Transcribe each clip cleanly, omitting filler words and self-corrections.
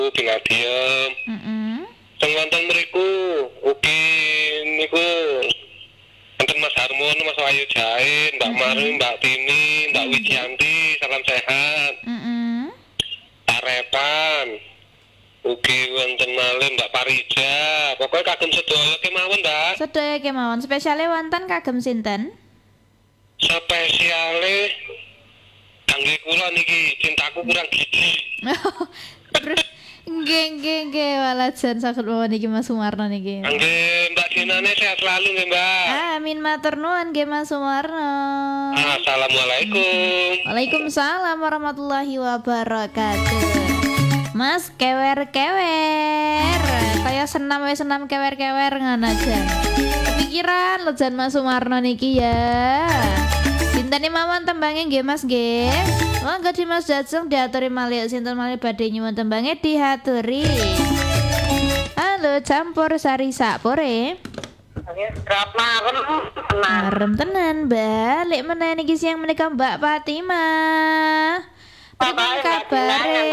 tinggal diem. Teng wonten mriku ugi niku enten Mas Harmon, Mas Wahyu Jain, Mbak Mari, Mbak Tini, Mbak Wijianti, salam sehat. Tarepan ugi wonten malih Mbak Parija. Pokoke kagem sedaya kemawon, Mbak. Sedaya kemawon. Spesiale wonten kagem sinten? Spesiale kangge kula niki cintaku kurang gizi. Terus nggih walajan saged mawon iki Mas Sumarno niki. Kangge Mbak Dinane sehat selalu nggih, Mbak. Amin matur nuwun nggih Mas Sumarno. Assalamualaikum. Waalaikumsalam warahmatullahi wabarakatuh. Mas kewer-kewer kaya senam kewer-kewer ngono jan. Kepikiran lho jan Mas Sumarno niki ya. Sinten mawon tembange nggih Mas nggih. Monggo Dimas Jajeng diaturi malih sinten malih badhe nyuwun tembange diaturi. Halo campur sari sapore. Marem tenan balik meneh niki siang menika Mbak Fatimah. Pripun kabare?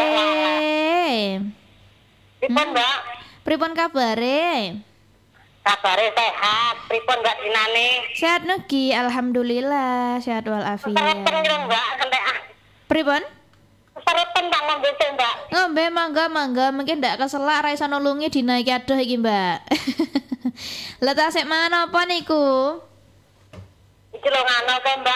Pripun, Mbak? Pripun kabare? Kabare sehat. Pripun Mbak Dinane? Sehat nugi, alhamdulillah, sehat walafiat. Serepen ngrung, Mbak, kentek ah. Pripun? Serepen tak ngombe sih, Mbak. Ngombe mangga, mungkin ndak keselak ra iso nulungi dinaiki adoh iki, Mbak. Lah tasik mangan apa niku? Iki lho ngano ke, Mbak.